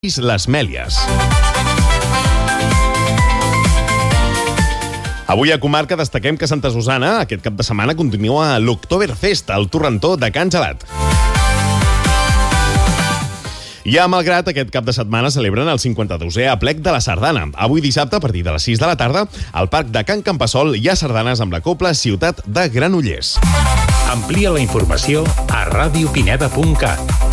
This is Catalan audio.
Les Mèlies. Avui a Comarca destaquem que a Santa Susanna aquest cap de setmana continua l'Oktoberfest, el torrentó de Can Gelat. I a Malgrat, aquest cap de setmana celebren el 52è aplec de la Sardana. Avui dissabte, a partir de les 6 de la tarda, al Parc de Can Campassol hi ha sardanes amb la Cobla Ciutat de Granollers. Amplia la informació a radiopineda.cat.